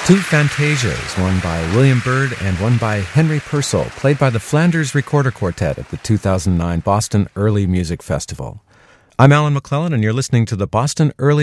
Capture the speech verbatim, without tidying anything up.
Two Fantasias, one by William Byrd and one by Henry Purcell, played by the Flanders Recorder Quartet at the two thousand nine Boston Early Music Festival. I'm Alan McClellan, and you're listening to the Boston Early